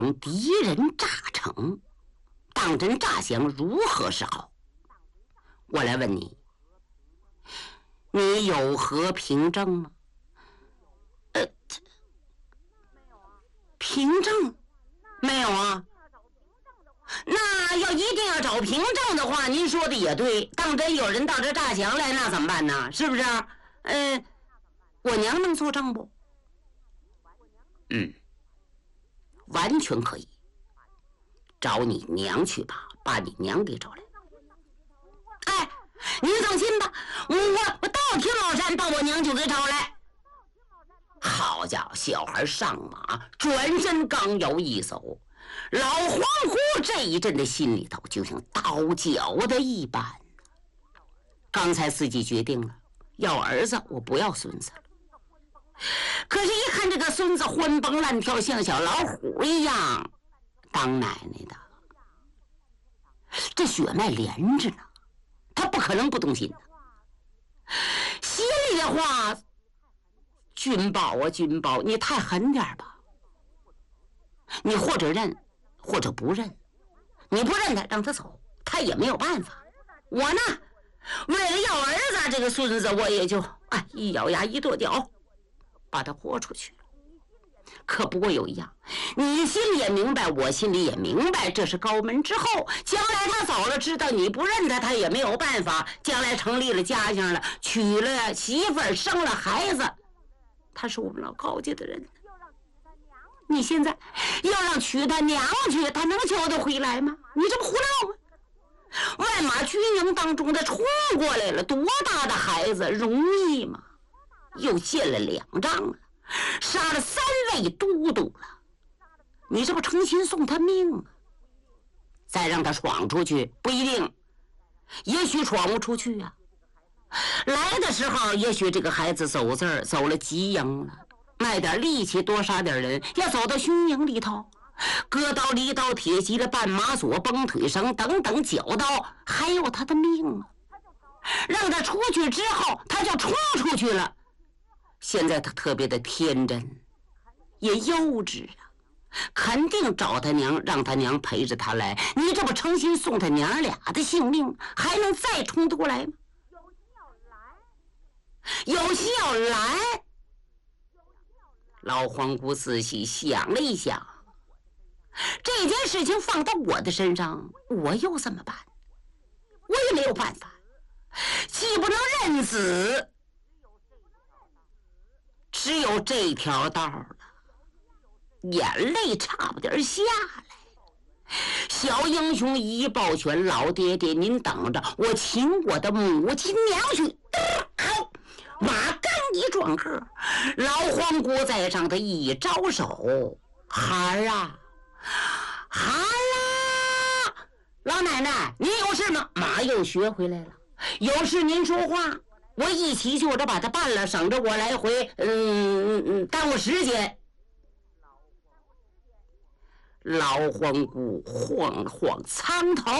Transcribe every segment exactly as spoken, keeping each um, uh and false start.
敌人诈城，当真诈降如何是好？我来问你，你有何凭证吗？呃，凭证没有啊？那要一定要找凭证的话，您说的也对。当真有人到这诈降来，那怎么办呢？是不是？嗯、呃，我娘能作证不？嗯，完全可以。找你娘去吧，把你娘给找来。哎，您放心吧，我我我到天老山把我娘就给找来。好家伙，小孩上马，转身刚要一走，老黄姑这一阵的心里头就像刀绞的一般。刚才自己决定了要儿子，我不要孙子了。可是一看这个孙子昏蹦乱跳，像小老虎一样，当奶奶的这血脉连着呢，他不可能不动心的。心里的话，君宝啊君宝，你太狠点吧，你或者认或者不认，你不认他让他走，他也没有办法。我呢为了要儿子这个孙子，我也就哎一咬牙一跺脚把他豁出去了。可不过有一样，你心里也明白，我心里也明白，这是高门之后，将来他走了，知道你不认他，他也没有办法。将来成立了家乡了，娶了媳妇儿，生了孩子，他是我们老高家的人。你现在要让娶他娘去，他能求得回来吗？你这不胡闹吗？万马军营当中的冲过来了，多大的孩子容易吗？又建了两仗了，杀了三位都督了，你这不诚心送他命啊？再让他闯出去不一定，也许闯不出去啊。来的时候也许这个孩子走字儿走了吉营了，卖点力气多杀点人，要走到军营里头，割刀离刀铁骑了绊马索绷腿绳等等绞刀，还有他的命啊。让他出去之后他就冲出去了。现在他特别的天真也幼稚啊，肯定找他娘，让他娘陪着他来。你这不诚心送他娘俩的性命，还能再冲得过来吗？有心要来。老黄姑仔细想了一想，这件事情放到我的身上，我又怎么办？我也没有办法，既不能认子，只有这条道了。眼泪差不点下来。小英雄一抱拳，老爹爹您等着，我请我的母亲娘去。好，马刚一转个，老黄姑在上的一招手，孩儿啊孩儿啊，老奶奶您有事吗？马又学回来了，有事您说话，我一起就着把它办了，省着我来回嗯嗯耽误时间。老黄姑晃了晃苍头，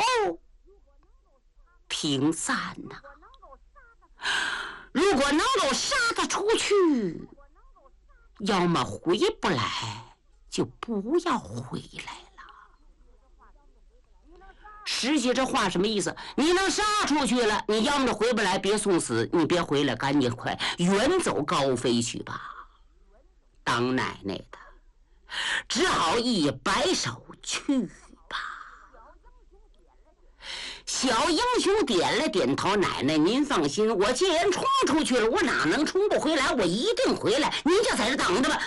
挺赞呐、啊！如果能够杀他出去，要么回不来，就不要回来了。实际这话什么意思？你能杀出去了，你要么回不来，别送死，你别回来，赶紧快远走高飞去吧。当奶奶的只好一摆手去吧。小英雄点了点头，奶奶您放心，我既然冲出去了，我哪能冲不回来？我一定回来，您就在这等着吧。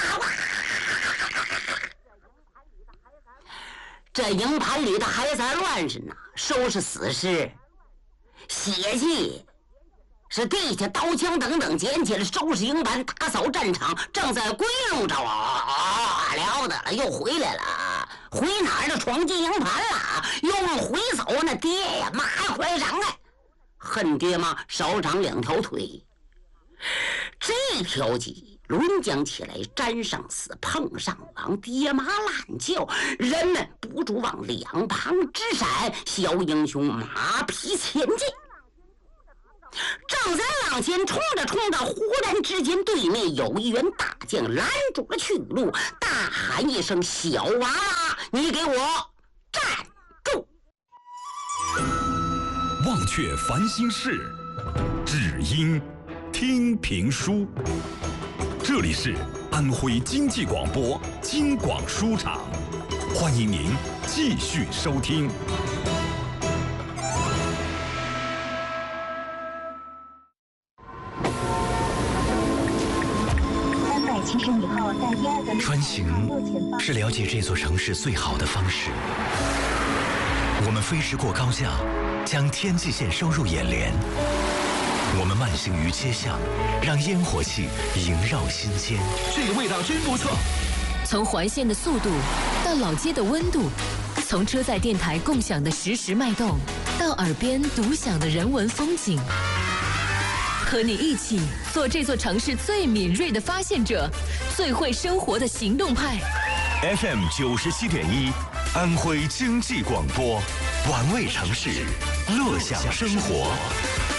这营盘里的还在乱着呢，收拾死尸，血迹是地下刀枪等等捡起来，收拾营盘，打扫战场，正在归路着啊！了得了，又回来了，回哪儿了？闯进营盘了，又往回走。那爹呀，妈呀，快上来！恨爹妈少长两条腿，这条脊轮将起来，沾上死，碰上王，爹妈烂叫，人们不住往两旁直闪。小英雄马匹前进。 正在往前冲着冲着，忽然之间对面有一员大将拦住了去路，大喊一声：“小娃娃，你给我站住！” 忘却烦心事，只因听评书。这里是安徽经济广播京广书场，欢迎您继续收听。 穿行是了解这座城市最好的方式。我们飞驰过高架，将天际线收入眼帘。我们慢行于街巷，让烟火气萦绕心间。 这个味道真不错。 从环线的速度到老街的温度，从车载电台共享的实时脉动，到耳边独享的人文风景。和你一起做这座城市最敏锐的发现者，最会生活的行动派。 F M 九十七点一，安徽经济广播，玩味城市，乐享生活。